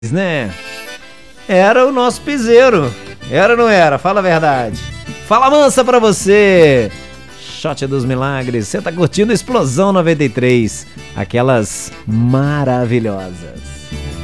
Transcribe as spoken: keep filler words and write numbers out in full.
né? Era o nosso piseiro. Era ou não era? Fala a verdade. Fala mansa pra você. Shot dos Milagres. Você tá curtindo Explosão noventa e três. Aquelas maravilhosas.